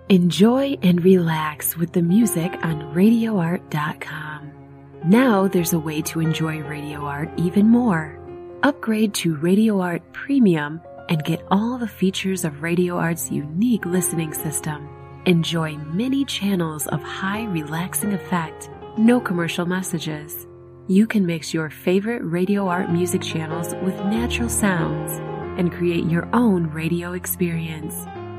Enjoy and relax with the music on RadioArt.com. Now there's a way to enjoy Radio Art even more. Upgrade to Radio Art Premium and get all the features of Radio Art's unique listening system. Enjoy many channels of high relaxing effect, no commercial messages. You can mix your favorite Radio Art music channels with natural sounds and create your own radio experience.